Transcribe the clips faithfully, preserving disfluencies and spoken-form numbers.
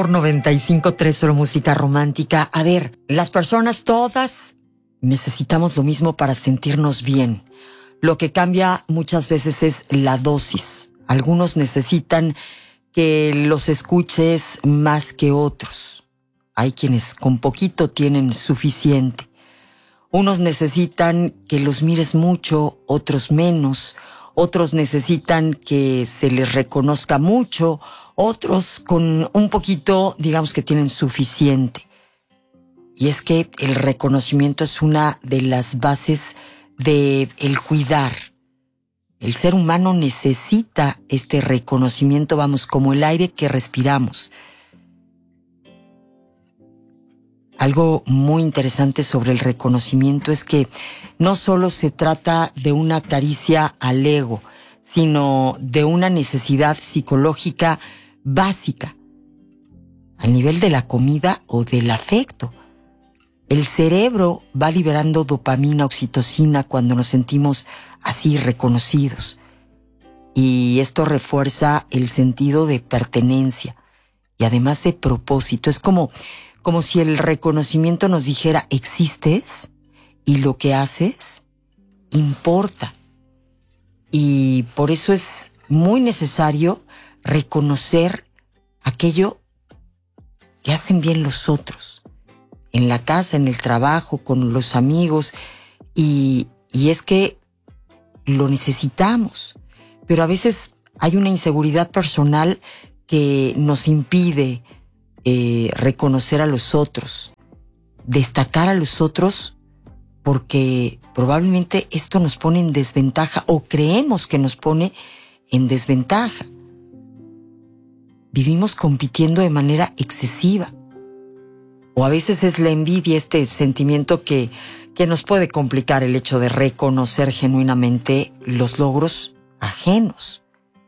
noventa y cinco punto tres, solo música romántica. A ver, las personas todas necesitamos lo mismo para sentirnos bien. Lo que cambia muchas veces es la dosis. Algunos necesitan que los escuches más que otros. Hay quienes con poquito tienen suficiente. Unos necesitan que los mires mucho, otros menos. Otros necesitan que se les reconozca mucho, otros con un poquito, digamos que tienen suficiente. Y es que el reconocimiento es una de las bases del cuidar. El ser humano necesita este reconocimiento, vamos, como el aire que respiramos. Algo muy interesante sobre el reconocimiento es que no solo se trata de una caricia al ego, sino de una necesidad psicológica básica, al nivel de la comida o del afecto. El cerebro va liberando dopamina, oxitocina cuando nos sentimos así reconocidos. Y esto refuerza el sentido de pertenencia y además de propósito. Es como... Como si el reconocimiento nos dijera, existes y lo que haces importa. Y por eso es muy necesario reconocer aquello que hacen bien los otros. En la casa, en el trabajo, con los amigos. Y, y es que lo necesitamos. Pero a veces hay una inseguridad personal que nos impide Eh, reconocer a los otros, destacar a los otros, porque probablemente esto nos pone en desventaja o creemos que nos pone en desventaja. Vivimos compitiendo de manera excesiva. O a veces es la envidia, este sentimiento que, que nos puede complicar el hecho de reconocer genuinamente los logros ajenos.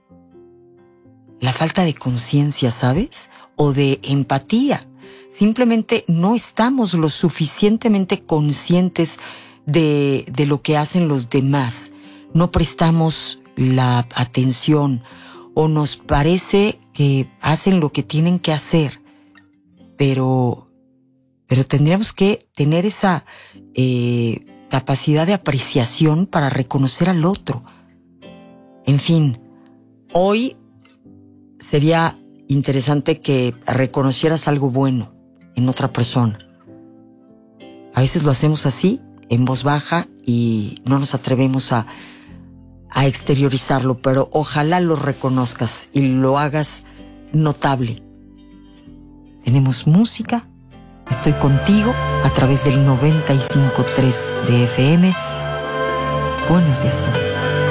La falta de conciencia, ¿sabes? O de empatía. Simplemente no estamos lo suficientemente conscientes de, de lo que hacen los demás. No prestamos la atención o nos parece que hacen lo que tienen que hacer. Pero, pero tendríamos que tener esa eh, capacidad de apreciación para reconocer al otro. En fin, hoy sería interesante que reconocieras algo bueno en otra persona. A veces lo hacemos así, en voz baja, y no nos atrevemos a, a exteriorizarlo, pero ojalá lo reconozcas y lo hagas notable. Tenemos música, estoy contigo a través del noventa y cinco punto tres de F M. Buenos días.